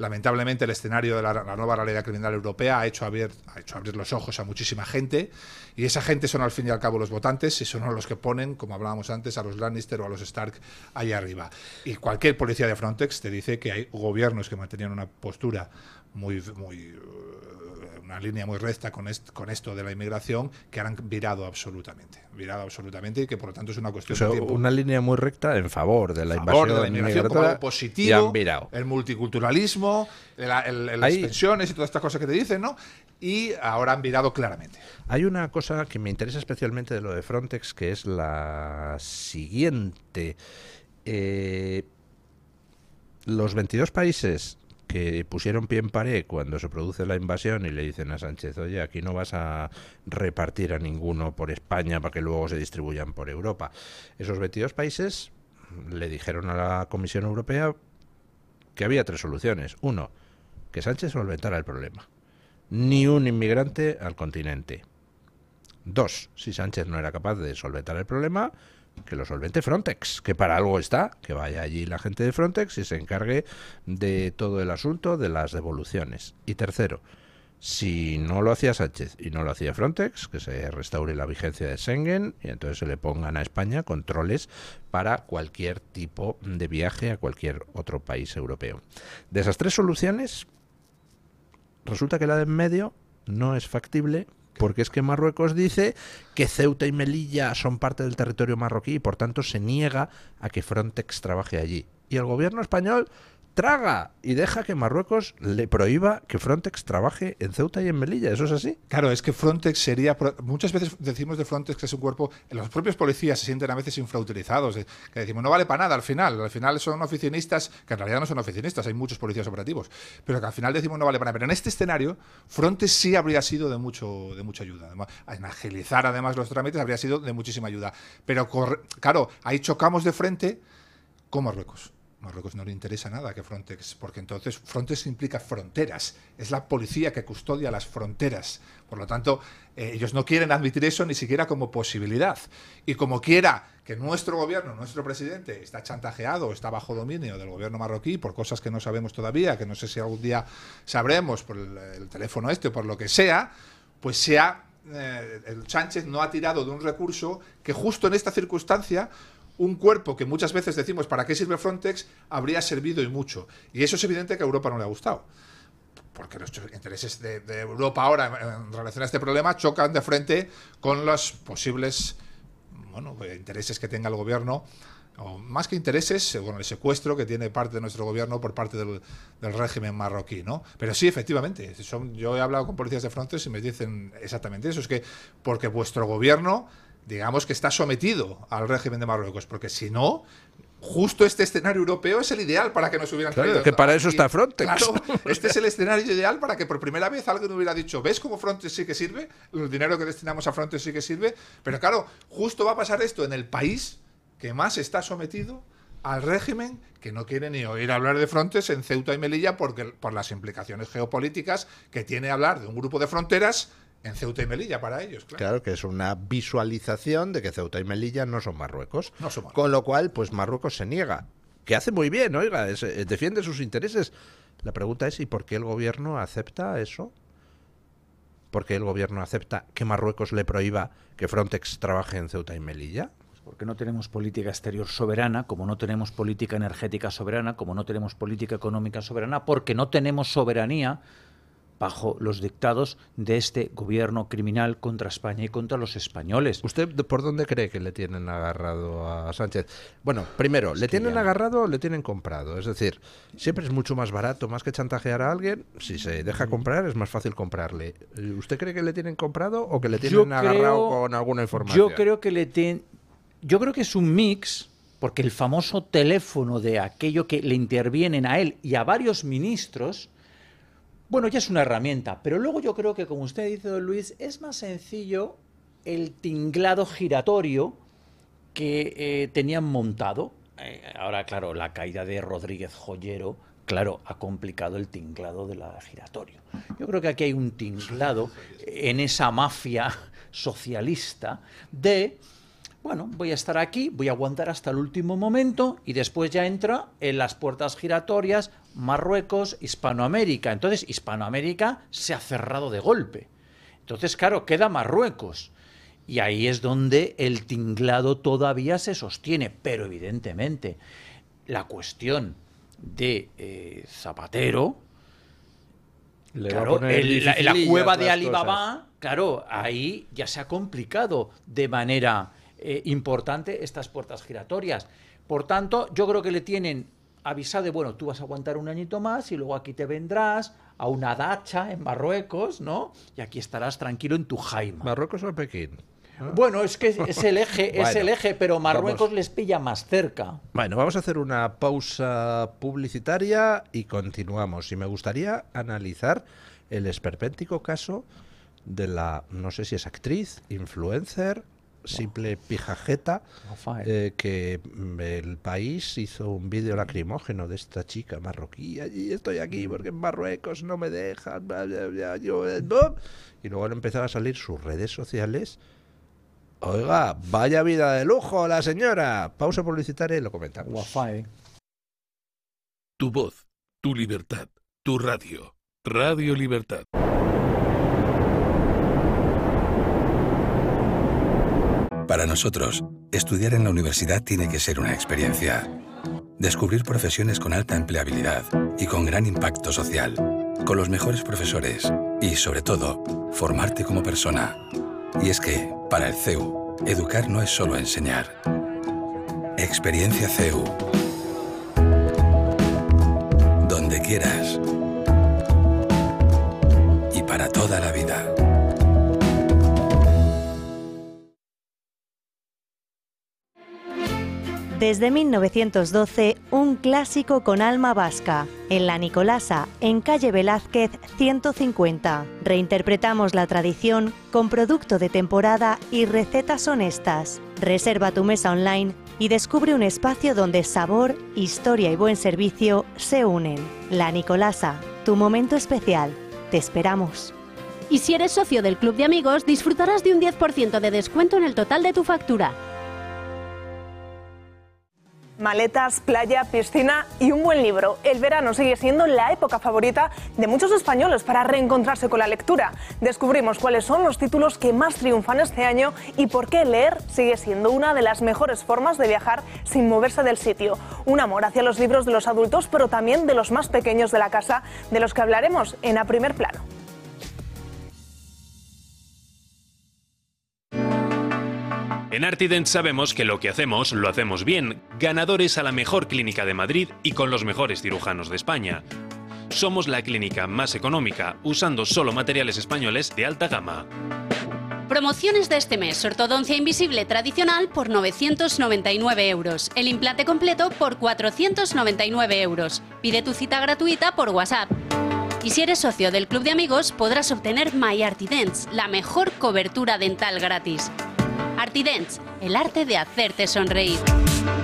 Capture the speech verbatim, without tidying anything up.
lamentablemente el escenario de la, la nueva realidad criminal europea ha hecho, abrir, ha hecho abrir los ojos a muchísima gente, y esa gente son al fin y al cabo los votantes, y son los que ponen, como hablábamos antes, a los Lannister o a los Stark ahí arriba. Y cualquier policía de Frontex te dice que hay gobiernos que mantenían una postura muy... muy una línea muy recta con, est con esto de la inmigración, que han virado absolutamente, virado absolutamente, y que por lo tanto es una cuestión o sea, de tiempo. Una línea muy recta en favor de la favor invasión, de la inmigración como algo positivo, y han virado. El multiculturalismo, el, el, el, las Hay, pensiones y todas estas cosas que te dicen, ¿no? Y ahora han virado claramente. Hay una cosa que me interesa especialmente de lo de Frontex, que es la siguiente. Eh, los veintidós países que pusieron pie en pared cuando se produce la invasión y le dicen a Sánchez, oye, aquí no vas a repartir a ninguno por España para que luego se distribuyan por Europa. Esos veintidós países le dijeron a la Comisión Europea que había tres soluciones. Uno, que Sánchez solventara el problema. Ni un inmigrante al continente. Dos, si Sánchez no era capaz de solventar el problema, que lo solvente Frontex, que para algo está, que vaya allí la gente de Frontex y se encargue de todo el asunto de las devoluciones. Y tercero, si no lo hacía Sánchez y no lo hacía Frontex, que se restaure la vigencia de Schengen y entonces se le pongan a España controles para cualquier tipo de viaje a cualquier otro país europeo. De esas tres soluciones, resulta que la de en medio no es factible, porque es que Marruecos dice que Ceuta y Melilla son parte del territorio marroquí y por tanto se niega a que Frontex trabaje allí. Y el gobierno español traga y deja que Marruecos le prohíba que Frontex trabaje en Ceuta y en Melilla. ¿Eso es así? Claro, es que Frontex sería... Muchas veces decimos de Frontex que es un cuerpo... Los propios policías se sienten a veces infrautilizados, que decimos, no vale para nada al final. Al final son oficinistas, que en realidad no son oficinistas, hay muchos policías operativos, pero que al final decimos no vale para nada. Pero en este escenario, Frontex sí habría sido de mucho de mucha ayuda. Además, en agilizar además los trámites habría sido de muchísima ayuda. Pero, claro, ahí chocamos de frente con Marruecos. Marruecos no le interesa nada que Frontex, porque entonces Frontex implica fronteras, es la policía que custodia las fronteras, por lo tanto eh, ellos no quieren admitir eso ni siquiera como posibilidad, y como quiera que nuestro gobierno, nuestro presidente está chantajeado, está bajo dominio del gobierno marroquí por cosas que no sabemos todavía, que no sé si algún día sabremos por el, el teléfono este o por lo que sea, pues sea, eh, el Sánchez no ha tirado de un recurso que justo en esta circunstancia un cuerpo que muchas veces decimos ¿para qué sirve Frontex? Habría servido y mucho. Y eso es evidente que a Europa no le ha gustado. Porque los intereses de, de Europa ahora en, en relación a este problema chocan de frente con los posibles bueno, intereses que tenga el gobierno, o más que intereses, bueno, el secuestro que tiene parte de nuestro gobierno por parte del, del régimen marroquí, ¿no? Pero sí, efectivamente, son, yo he hablado con policías de Frontex y me dicen exactamente eso, es que porque vuestro gobierno, digamos que está sometido al régimen de Marruecos, porque si no, justo este escenario europeo es el ideal para que nos hubieran claro, traído. que para eso está Frontex. Claro, este es el escenario ideal para que por primera vez alguien hubiera dicho, ¿ves cómo Frontex sí que sirve? El dinero que destinamos a Frontex sí que sirve, pero claro, justo va a pasar esto en el país que más está sometido al régimen, que no quiere ni oír hablar de Frontex en Ceuta y Melilla porque, por las implicaciones geopolíticas que tiene hablar de un grupo de fronteras en Ceuta y Melilla para ellos, claro. Claro, que es una visualización de que Ceuta y Melilla no son Marruecos. No son Marruecos. Con lo cual, pues Marruecos se niega. Que hace muy bien, oiga, es, eh, defiende sus intereses. La pregunta es, ¿y por qué el gobierno acepta eso? ¿Por qué el gobierno acepta que Marruecos le prohíba que Frontex trabaje en Ceuta y Melilla? Porque no tenemos política exterior soberana, como no tenemos política energética soberana, como no tenemos política económica soberana, porque no tenemos soberanía bajo los dictados de este gobierno criminal contra España y contra los españoles. ¿Usted por dónde cree que le tienen agarrado a Sánchez? Bueno, primero, Es ¿le que tienen ya... agarrado o le tienen comprado? Es decir, siempre es mucho más barato, más que chantajear a alguien, si se deja comprar es más fácil comprarle. ¿Usted cree que le tienen comprado o que le tienen yo agarrado creo, con alguna información? Yo creo que le tienen... Yo creo que es un mix, porque el famoso teléfono de aquello que le intervienen a él y a varios ministros, bueno, ya es una herramienta, pero luego yo creo que, como usted dice, don Luis, es más sencillo el tinglado giratorio que eh, tenían montado. Eh, ahora, claro, la caída de Rodríguez Joyero, claro, ha complicado el tinglado de la giratorio. Yo creo que aquí hay un tinglado en esa mafia socialista de... Bueno, voy a estar aquí, voy a aguantar hasta el último momento y después ya entra en las puertas giratorias Marruecos, Hispanoamérica. Entonces, Hispanoamérica se ha cerrado de golpe. Entonces, claro, queda Marruecos. Y ahí es donde el tinglado todavía se sostiene. Pero, evidentemente, la cuestión de eh, Zapatero... Le claro, va a poner el, la, la cueva de las Alibaba, cosas. claro, ahí ya se ha complicado de manera eh, importante estas puertas giratorias. Por tanto, yo creo que le tienen avisado de, bueno, tú vas a aguantar un añito más y luego aquí te vendrás a una dacha en Marruecos, ¿no? Y aquí estarás tranquilo en tu jaima. ¿Marruecos o Pekín? Bueno, es que es el eje, Bueno, es el eje, pero Marruecos vamos. les pilla más cerca. Bueno, vamos a hacer una pausa publicitaria y continuamos. Y me gustaría analizar el esperpéntico caso de la, no sé si es actriz, influencer, simple pijajeta, eh, que el país hizo un vídeo lacrimógeno de esta chica marroquí. Y estoy aquí porque en Marruecos no me dejan. Bla, bla, bla, yo, eh, bla. Y luego han empezado a salir sus redes sociales. Oiga, vaya vida de lujo la señora. Pausa publicitaria y lo comentamos. Guafai. Tu voz, tu libertad, tu radio. Radio Libertad. Para nosotros, estudiar en la universidad tiene que ser una experiencia. Descubrir profesiones con alta empleabilidad y con gran impacto social, con los mejores profesores y, sobre todo, formarte como persona. Y es que, para el C E U, educar no es solo enseñar. Experiencia C E U. Donde quieras. Y para toda la vida. Desde mil novecientos doce, un clásico con alma vasca. En La Nicolasa, en calle Velázquez ciento cincuenta. Reinterpretamos la tradición con producto de temporada y recetas honestas. Reserva tu mesa online y descubre un espacio donde sabor, historia y buen servicio se unen. La Nicolasa, tu momento especial. Te esperamos. Y si eres socio del Club de Amigos, disfrutarás de un diez por ciento de descuento en el total de tu factura. Maletas, playa, piscina y un buen libro. El verano sigue siendo la época favorita de muchos españoles para reencontrarse con la lectura. Descubrimos cuáles son los títulos que más triunfan este año y por qué leer sigue siendo una de las mejores formas de viajar sin moverse del sitio. Un amor hacia los libros de los adultos, pero también de los más pequeños de la casa, de los que hablaremos en A Primer Plano. En Artident sabemos que lo que hacemos, lo hacemos bien, ganadores a la mejor clínica de Madrid y con los mejores cirujanos de España. Somos la clínica más económica, usando solo materiales españoles de alta gama. Promociones de este mes: ortodoncia invisible tradicional por novecientos noventa y nueve euros, el implante completo por cuatrocientos noventa y nueve euros. Pide tu cita gratuita por WhatsApp. Y si eres socio del Club de Amigos, podrás obtener My Artidents, la mejor cobertura dental gratis. Artidents, el arte de hacerte sonreír.